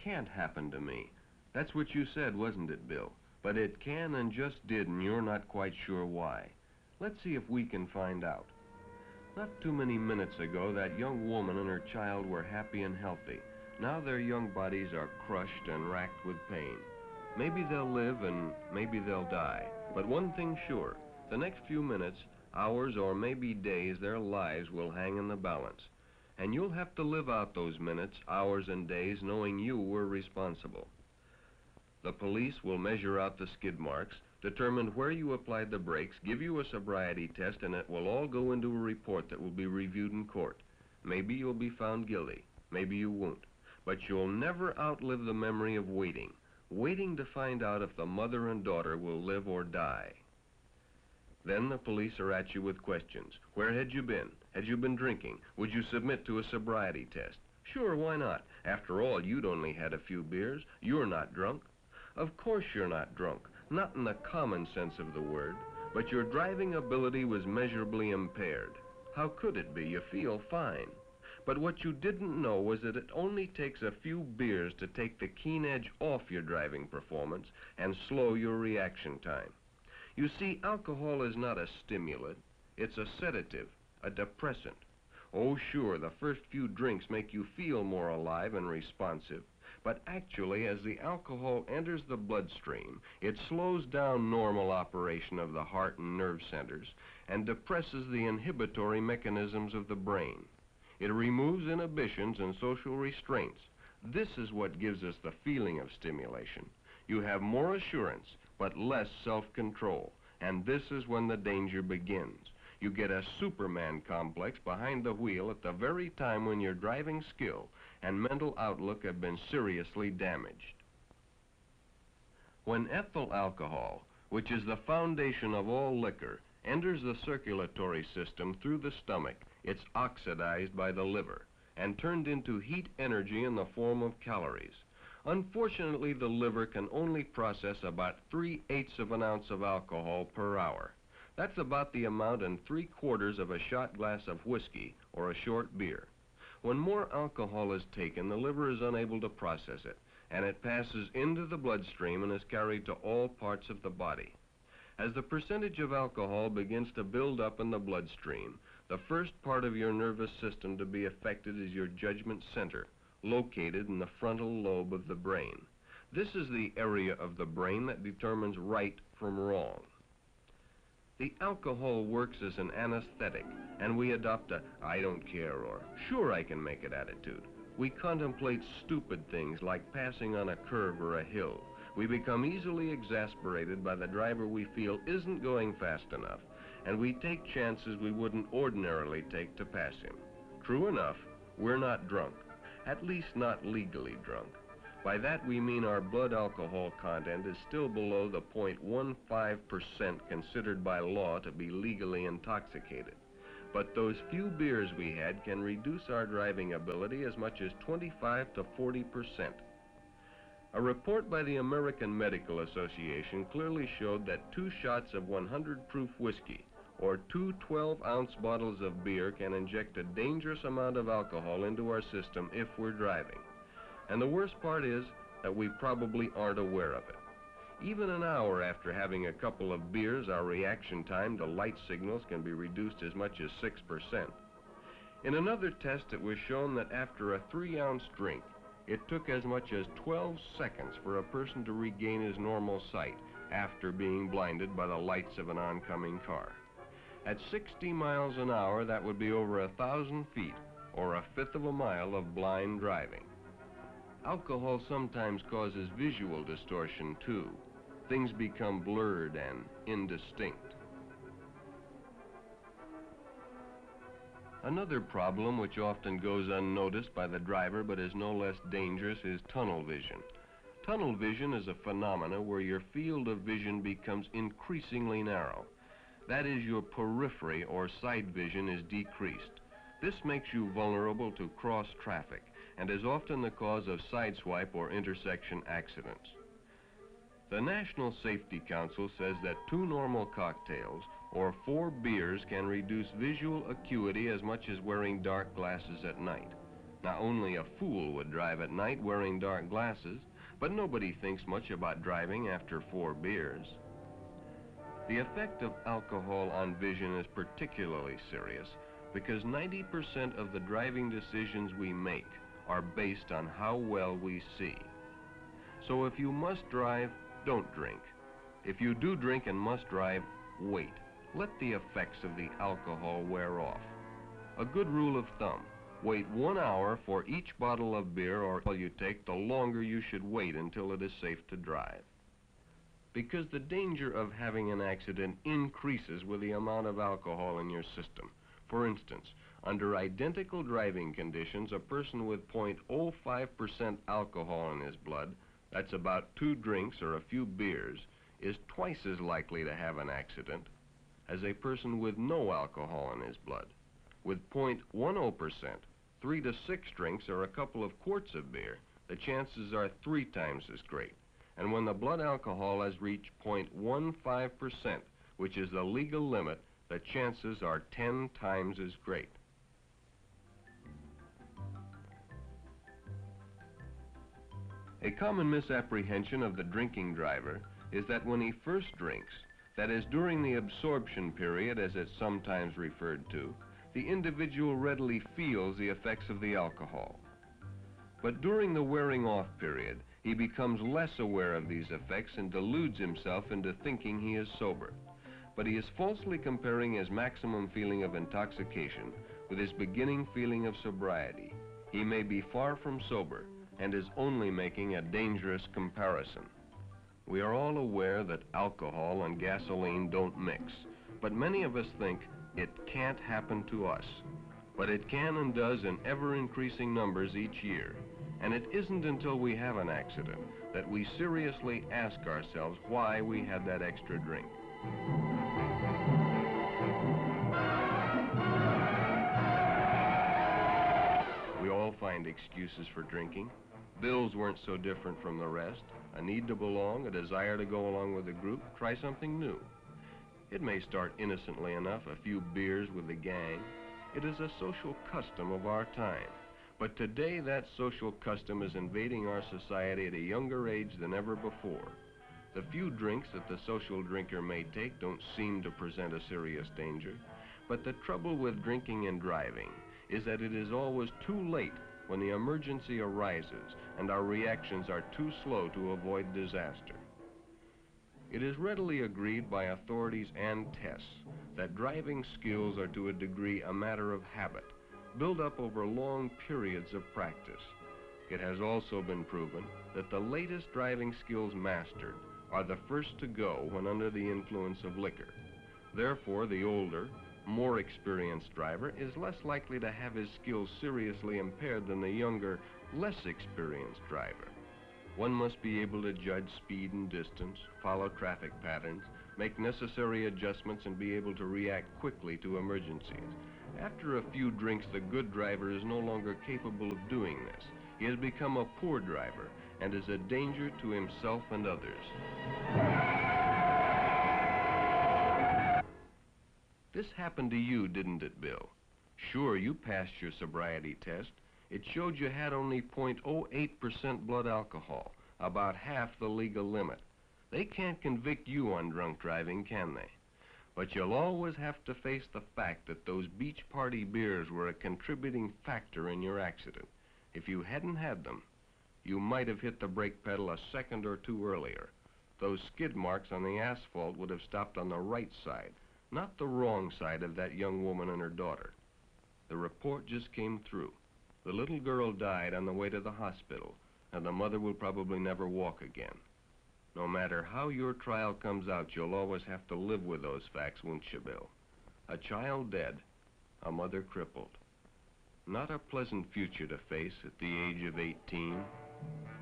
can't happen to me. That's what you said, wasn't it, Bill? But it can and just did, and you're not quite sure why. Let's see if we can find out. Not too many minutes ago, that young woman and her child were happy and healthy. Now their young bodies are crushed and racked with pain. Maybe they'll live and maybe they'll die. But one thing's sure, the next few minutes, hours, or maybe days, their lives will hang in the balance. And you'll have to live out those minutes, hours, and days knowing you were responsible. The police will measure out the skid marks, determine where you applied the brakes, give you a sobriety test, and it will all go into a report that will be reviewed in court. Maybe you'll be found guilty. Maybe you won't. But you'll never outlive the memory of waiting to find out if the mother and daughter will live or die. Then the police are at you with questions. Where had you been? Had you been drinking? Would you submit to a sobriety test? Sure, why not? After all, you'd only had a few beers. You're not drunk. Of course you're not drunk, not in the common sense of the word, but your driving ability was measurably impaired. How could it be? You feel fine. But what you didn't know was that it only takes a few beers to take the keen edge off your driving performance and slow your reaction time. You see, alcohol is not a stimulant. It's a sedative, a depressant. Oh, sure, the first few drinks make you feel more alive and responsive. But actually, as the alcohol enters the bloodstream, it slows down normal operation of the heart and nerve centers and depresses the inhibitory mechanisms of the brain. It removes inhibitions and social restraints. This is what gives us the feeling of stimulation. You have more assurance, but less self-control, and this is when the danger begins. You get a Superman complex behind the wheel at the very time when your driving skill and mental outlook have been seriously damaged. When ethyl alcohol, which is the foundation of all liquor, enters the circulatory system through the stomach, it's oxidized by the liver and turned into heat energy in the form of calories. Unfortunately, the liver can only process about 3/8 of an ounce of alcohol per hour. That's about the amount in 3/4 of a shot glass of whiskey or a short beer. When more alcohol is taken, the liver is unable to process it, and it passes into the bloodstream and is carried to all parts of the body. As the percentage of alcohol begins to build up in the bloodstream, the first part of your nervous system to be affected is your judgment center, located in the frontal lobe of the brain. This is the area of the brain that determines right from wrong. The alcohol works as an anesthetic, and we adopt a "I don't care" or "sure I can make it" attitude. We contemplate stupid things like passing on a curve or a hill. We become easily exasperated by the driver we feel isn't going fast enough, and we take chances we wouldn't ordinarily take to pass him. True enough, we're not drunk, at least not legally drunk. By that we mean our blood alcohol content is still below the 0.15% considered by law to be legally intoxicated. But those few beers we had can reduce our driving ability as much as 25 to 40%. A report by the American Medical Association clearly showed that 2 shots of 100 proof whiskey or 2 12-ounce bottles of beer can inject a dangerous amount of alcohol into our system if we're driving. And the worst part is that we probably aren't aware of it. Even an hour after having a couple of beers, our reaction time to light signals can be reduced as much as 6%. In another test, it was shown that after a 3-ounce drink, it took as much as 12 seconds for a person to regain his normal sight after being blinded by the lights of an oncoming car. At 60 miles an hour, that would be over 1,000 feet, or 1/5 of a mile of blind driving. Alcohol sometimes causes visual distortion, too. Things become blurred and indistinct. Another problem which often goes unnoticed by the driver but is no less dangerous is tunnel vision. Tunnel vision is a phenomena where your field of vision becomes increasingly narrow. That is, your periphery or sight vision is decreased. This makes you vulnerable to cross traffic and is often the cause of sideswipe or intersection accidents. The National Safety Council says that 2 normal cocktails or 4 beers can reduce visual acuity as much as wearing dark glasses at night. Now, only a fool would drive at night wearing dark glasses, but nobody thinks much about driving after 4 beers. The effect of alcohol on vision is particularly serious because 90% of the driving decisions we make are based on how well we see. So if you must drive, don't drink. If you do drink and must drive, wait. Let the effects of the alcohol wear off. A good rule of thumb: wait 1 hour for each bottle of beer or alcohol you take, the longer you should wait until it is safe to drive. Because the danger of having an accident increases with the amount of alcohol in your system. For instance, under identical driving conditions, a person with 0.05% alcohol in his blood, that's about 2 drinks or a few beers, is twice as likely to have an accident as a person with no alcohol in his blood. With 0.10%, 3 to 6 drinks or a couple of quarts of beer, the chances are 3 times as great. And when the blood alcohol has reached 0.15%, which is the legal limit, the chances are 10 times as great. A common misapprehension of the drinking driver is that when he first drinks, that is, during the absorption period, as it's sometimes referred to, the individual readily feels the effects of the alcohol. But during the wearing off period, he becomes less aware of these effects and deludes himself into thinking he is sober. But he is falsely comparing his maximum feeling of intoxication with his beginning feeling of sobriety. He may be far from sober and is only making a dangerous comparison. We are all aware that alcohol and gasoline don't mix, but many of us think it can't happen to us. But it can and does in ever-increasing numbers each year. And it isn't until we have an accident that we seriously ask ourselves why we had that extra drink. We all find excuses for drinking. Bills weren't so different from the rest. A need to belong, a desire to go along with a group, try something new. It may start innocently enough, a few beers with the gang. It is a social custom of our time. But today that social custom is invading our society at a younger age than ever before. The few drinks that the social drinker may take don't seem to present a serious danger. But the trouble with drinking and driving is that it is always too late when the emergency arises and our reactions are too slow to avoid disaster. It is readily agreed by authorities and tests that driving skills are to a degree a matter of habit, built up over long periods of practice. It has also been proven that the latest driving skills mastered are the first to go when under the influence of liquor. Therefore, the older, more experienced driver is less likely to have his skills seriously impaired than the younger, less experienced driver. One must be able to judge speed and distance, follow traffic patterns, make necessary adjustments, and be able to react quickly to emergencies. After a few drinks, the good driver is no longer capable of doing this. He has become a poor driver and is a danger to himself and others. This happened to you, didn't it, Bill? Sure, you passed your sobriety test. It showed you had only 0.08% blood alcohol, about half the legal limit. They can't convict you on drunk driving, can they? But you'll always have to face the fact that those beach party beers were a contributing factor in your accident. If you hadn't had them, you might have hit the brake pedal a second or two earlier. Those skid marks on the asphalt would have stopped on the right side, not the wrong side of that young woman and her daughter. The report just came through. The little girl died on the way to the hospital, and the mother will probably never walk again. No matter how your trial comes out, you'll always have to live with those facts, won't you, Bill? A child dead, a mother crippled. Not a pleasant future to face at the age of 18.